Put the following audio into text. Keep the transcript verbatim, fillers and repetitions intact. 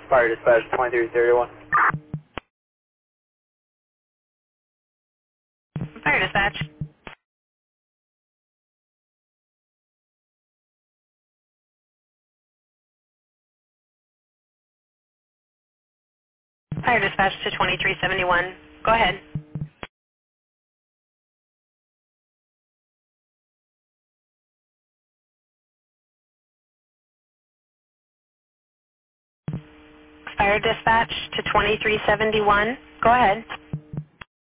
Fire dispatch twenty-three thirty-one. Fire dispatch. Fire dispatch to twenty-three seventy-one. Go ahead. Fire dispatch to twenty-three seventy-one. Go ahead.